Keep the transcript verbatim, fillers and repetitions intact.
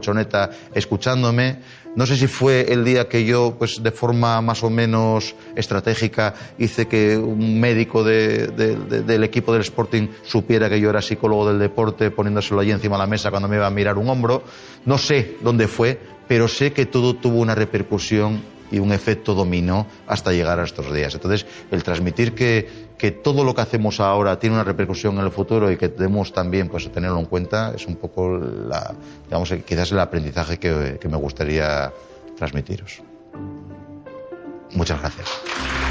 colchoneta escuchándome. No sé si fue el día que yo, pues de forma más o menos estratégica, hice que un médico de, de, de, del equipo del Sporting supiera que yo era psicólogo del deporte, poniéndoselo allí encima de la mesa cuando me iba a mirar un hombro. No sé dónde fue, pero sé que todo tuvo una repercusión y un efecto dominó hasta llegar a estos días. Entonces, el transmitir que, que todo lo que hacemos ahora tiene una repercusión en el futuro y que debemos también pues, tenerlo en cuenta es un poco, la, digamos, quizás el aprendizaje que, que me gustaría transmitiros. Muchas gracias.